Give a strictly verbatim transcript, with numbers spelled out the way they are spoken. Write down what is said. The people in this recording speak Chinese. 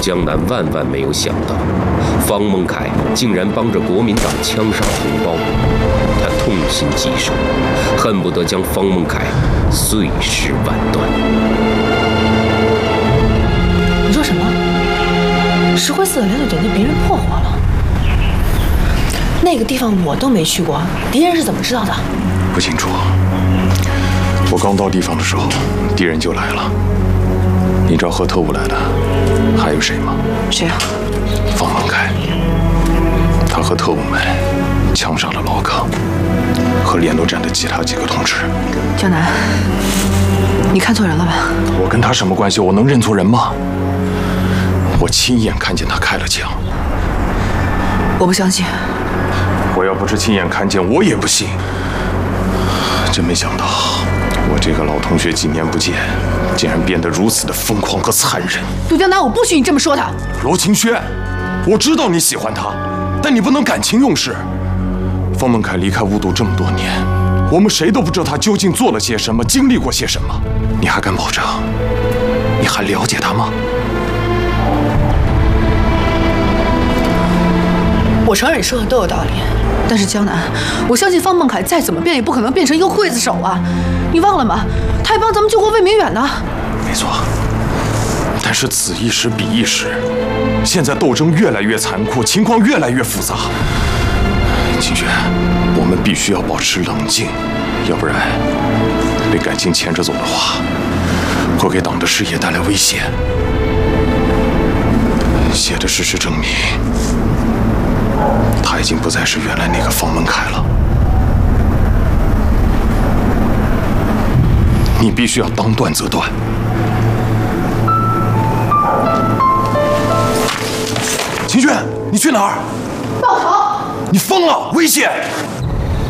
江南万万没有想到，方孟凯竟然帮着国民党枪杀同胞，他痛心疾首，恨不得将方孟凯碎尸万段。 你说什么？石灰寺的两酒店被别人破坏了？那个地方我都没去过，敌人是怎么知道的？ 不清楚。我刚到地方的时候，敌人就来了。你知道和特务来的还有谁吗？ 谁啊？ 方孟凯。他和特务们枪杀了老葛和联络站的其他几个同志。 江南，你看错人了吧？ 我跟他什么关系？我能认错人吗？我亲眼看见他开了枪。 我不相信。 我要不是亲眼看见，我也不信。真没想到，我这个老同学几年不见，竟然变得如此的疯狂和残忍。 杜江南，我不许你这么说他。 罗晴轩，我知道你喜欢他，但你不能感情用事。方孟凯离开巫毒这么多年，我们谁都不知道他究竟做了些什么，经历过些什么。你还敢保证？你还了解他吗？ 我承认你说的都有道理，但是江南，我相信方孟凯再怎么变也不可能变成一个刽子手啊！你忘了吗？他还帮咱们救过魏明远呢。 没错，但是此一时彼一时，现在斗争越来越残酷，情况越来越复杂。清轩，我们必须要保持冷静，要不然被感情牵着走的话，会给党的事业带来危险。写的事实证明，他已经不再是原来那个方孟凯了。你必须要当断则断。秦轩，你去哪儿？ 报仇！ 你疯了！危险！